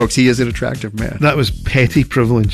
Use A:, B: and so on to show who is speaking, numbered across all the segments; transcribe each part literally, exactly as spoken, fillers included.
A: He is an attractive man.
B: That was petty privilege.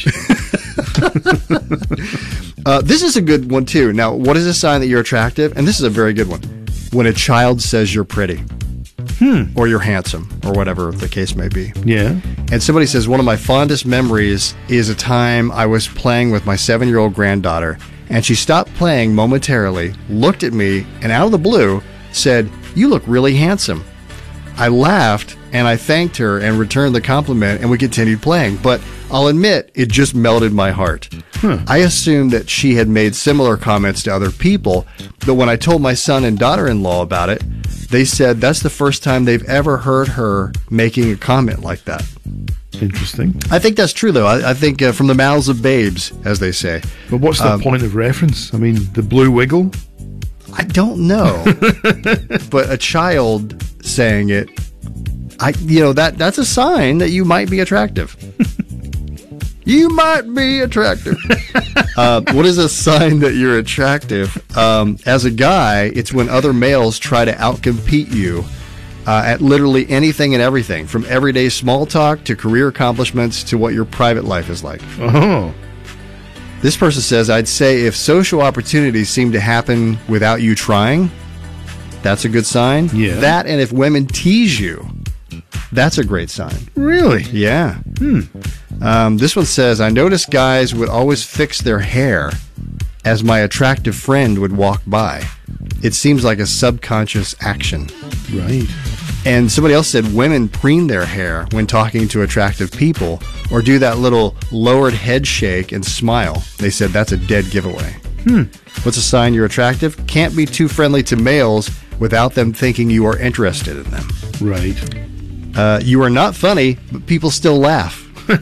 A: uh, this is a good one, too. Now, what is a sign that you're attractive? And this is a very good one. When a child says you're pretty.
B: Hmm.
A: Or you're handsome, or whatever the case may be.
B: Yeah.
A: And somebody says, one of my fondest memories is a time I was playing with my seven-year-old granddaughter, and she stopped playing momentarily, looked at me, and out of the blue said, "You look really handsome." I laughed, and I thanked her and returned the compliment, and we continued playing. But I'll admit, it just melted my heart.
B: Huh.
A: I assumed that she had made similar comments to other people, but when I told my son and daughter-in-law about it, they said that's the first time they've ever heard her making a comment like that.
B: Interesting.
A: I think that's true, though. I, I think uh, from the mouths of babes, as they say.
B: But what's the
A: um,
B: point of reference? I mean, the blue wiggle?
A: I don't know. But a child saying it, I you know, that that's a sign that you might be attractive. You might be attractive. uh, what is a sign that you're attractive? Um, as a guy, it's when other males try to outcompete you uh, at literally anything and everything, from everyday small talk to career accomplishments to what your private life is like.
B: Oh.
A: This person says, I'd say if social opportunities seem to happen without you trying, that's a good sign.
B: Yeah.
A: That, and if women tease you, that's a great sign.
B: Really?
A: Yeah.
B: Hmm.
A: Um, this one says, I noticed guys would always fix their hair as my attractive friend would walk by. It seems like a subconscious action.
B: Right.
A: And somebody else said women preen their hair when talking to attractive people or do that little lowered head shake and smile. They said that's a dead giveaway.
B: Hmm.
A: What's a sign you're attractive? Can't be too friendly to males without them thinking you are interested in them.
B: Right.
A: Uh, you are not funny, but people still laugh.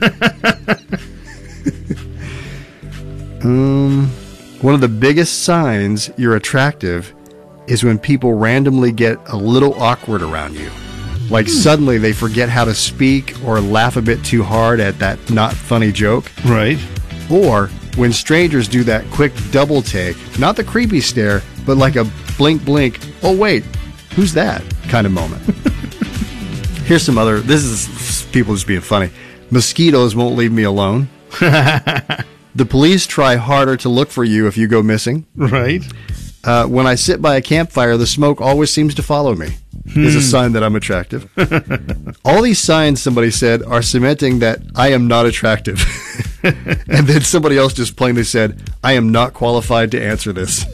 A: um, one of the biggest signs you're attractive is when people randomly get a little awkward around you. Like suddenly they forget how to speak or laugh a bit too hard at that not funny joke.
B: Right.
A: Or when strangers do that quick double take, not the creepy stare, but like a blink blink, oh wait, who's that kind of moment. Here's some other, this is people just being funny. Mosquitoes won't leave me alone. The police try harder to look for you if you go missing.
B: Right.
A: Uh, when I sit by a campfire, the smoke always seems to follow me. Hmm. Is a sign that I'm attractive. All these signs, somebody said, are cementing that I am not attractive. And then somebody else just plainly said, I am not qualified to answer this.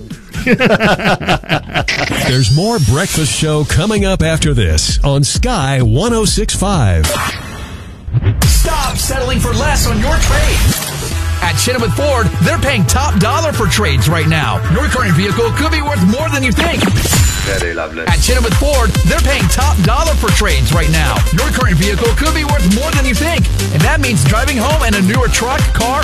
C: There's more Breakfast Show coming up after this on Sky one oh six point five.
D: Stop settling for less on your trade. At Chenoweth Ford, they're paying top dollar for trades right now. Your current vehicle could be worth more than you think.
E: Very lovely.
D: At Chenoweth Ford, they're paying top dollar for trades right now. Your current vehicle could be worth more than you think. And that means driving home in a newer truck, car,